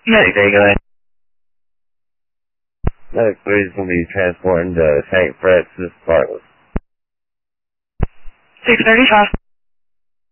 Medic 3, go ahead. Medic 3 is going to be transporting the tank for access Sparkless. 635.